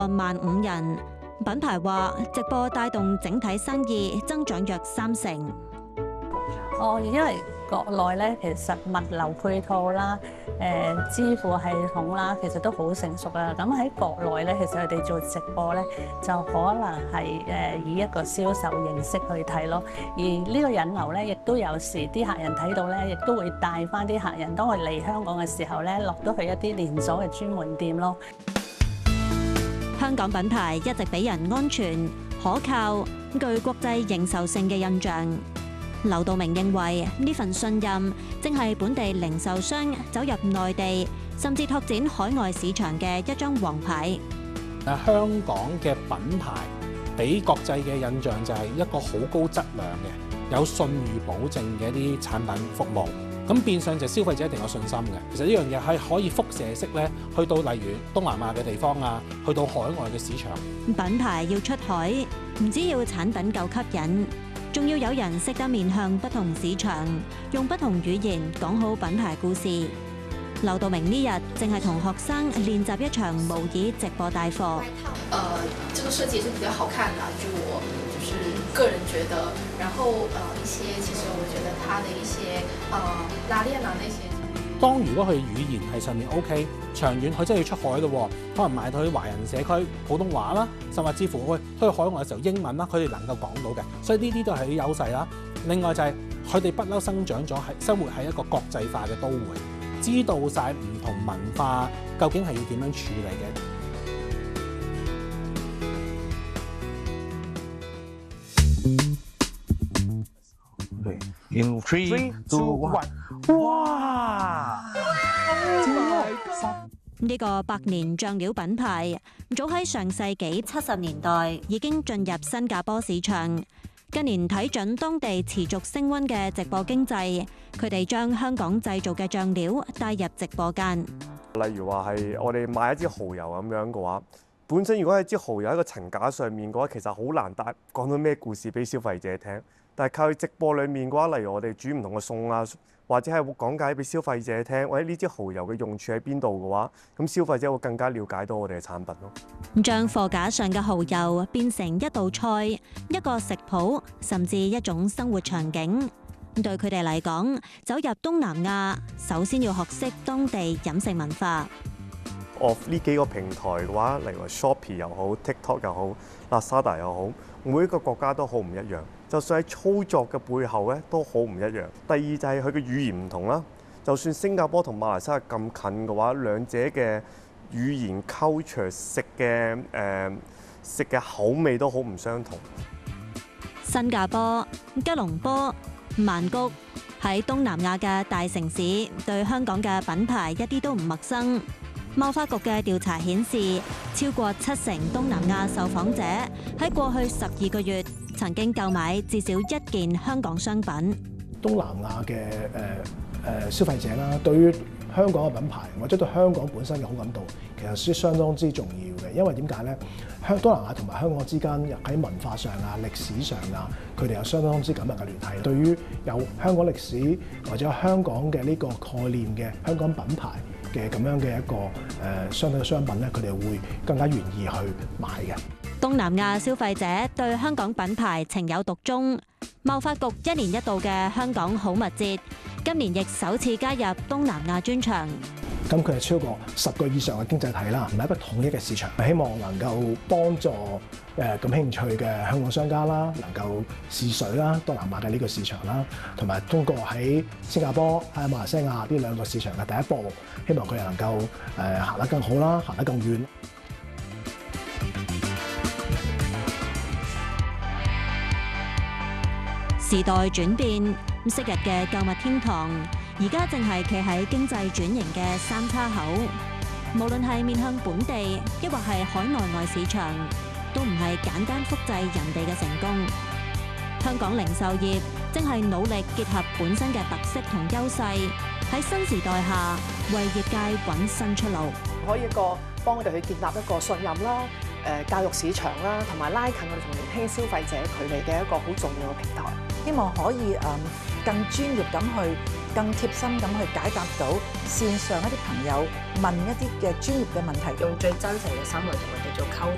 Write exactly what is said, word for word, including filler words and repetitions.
萬五人。品牌話直播帶動整體生意增長約三成。 哦，因為國內咧，其實物流配套啦、誒支付系統啦，其實都好成熟啦。咁喺國內咧，其實佢哋做直播咧，就可能係誒以一個銷售形式去睇咯。而呢個引流咧，亦都有時啲客人睇到咧，亦都會帶翻啲客人，當佢嚟香港嘅時候咧，落到去一啲連鎖嘅專門店咯。 香港品牌一直俾人安全、可靠、具國際認受性嘅印象。劉道明認為呢份信任正係本地零售商走入內地，甚至拓展海外市場嘅一張王牌。 誒，香港嘅品牌俾國際嘅印象就係一個好高質量嘅、有信譽保證嘅一啲產品服務。咁變相就消費者一定有信心嘅。其實呢樣嘢係可以輻射式咧，去到例如東南亞嘅地方啊，去到海外嘅市場。 品牌要出海，唔只要產品夠吸引，仲要有人識得面向不同市場，用不同語言講好品牌故事。劉道明呢日正係同學生練習一場模擬直播帶貨。 呃，這個設計是比較好看的，就我就是個人覺得。然後呃一些其實我覺得它的一些呃拉鏈啊那些。 當如果佢語言係上面 OK， 長遠佢真係要出海咯，可能賣到去華人社區普通話啦，甚至乎去去海外嘅時候英文啦，佢哋能夠講到嘅，所以呢啲都係啲優勢啦。另外就係佢哋不嬲生長咗係生活喺一個國際化嘅都會，知道晒唔同文化究竟係要點樣處理嘅。 In three, two, one， 哇！ 呢個百年醬料品牌，早喺上世紀七十年代已經進入新加坡市場。近年睇準當地持續升溫嘅直播經濟，佢哋將香港製造嘅醬料帶入直播間。 例如話係我哋賣一支蠔油咁樣嘅話，本身如果係支蠔油喺個層架上面嘅話，其實好難帶講到咩故事俾消費者聽。但係靠佢直播裡面嘅話，例如我哋煮唔同嘅餸啊，或者係會講解俾消費者聽，或者呢支蠔油嘅用處喺邊度嘅話，咁消費者會更加了解到我哋嘅產品咯。 將貨架上嘅蠔油變成一道菜、一個食譜，甚至一種生活場景。對佢哋嚟講，走入東南亞，首先要學識當地飲食文化。 Of 呢幾個平台嘅話，例如話 Shopee 又好、TikTok 又好、Lazada 又好，每一個國家都好唔一樣。就算喺操作嘅背後咧，都好唔一樣。第二就係佢嘅語言唔同啦。就算新加坡同馬來西亞咁近嘅話，兩者嘅語言 culture 食嘅誒、呃、食嘅口味都好唔相同。 新加坡、吉隆坡、曼谷喺東南亞嘅大城市，對香港嘅品牌一啲都唔陌生。貿發局嘅調查顯示，超過七成東南亞受訪者喺過去十二個月曾經購買至少一件香港商品。 東南亞嘅誒誒消費者啦，對於香港嘅品牌或者對香港本身嘅好感度，其實係相當之重要嘅。因為點解咧？香東南亞同埋香港之間喺文化上啊、歷史上啊，佢哋有相當之緊密嘅聯繫。對於有香港歷史或者香港嘅呢個概念嘅香港品牌嘅咁樣嘅一個誒、呃、相對嘅商品咧，佢哋會更加願意去買嘅。 東南亞消費者對香港品牌情有獨鍾。貿發局一年一度嘅香港好物節，今年亦首次加入東南亞專場。 咁佢係超過十個以上嘅經濟體啦，唔係一個統一嘅市場。希望能夠幫助誒感興趣嘅香港商家啦，能夠試水啦，東南亞嘅呢個市場啦，同埋通過喺新加坡、喺馬來西亞呢兩個市場嘅第一步，希望佢哋能夠誒行得更好啦，行得更遠。 時代轉變，昔日嘅購物天堂，而家正係企喺經濟轉型嘅三叉口。無論係面向本地，抑或係海內外市場，都唔係簡單複製人哋嘅成功。香港零售業正係努力結合本身嘅特色同優勢，喺新時代下為業界揾新出路。 可以一個幫我哋去建立一個信任啦。誒教育市場啦，同埋拉近我哋同年輕消費者佢哋嘅一個好重要嘅平台， 希望可以誒更專業咁去、更貼心咁去解答到線上一啲朋友問一啲嘅專業嘅問題， 用最真誠嘅心去同佢哋做溝通。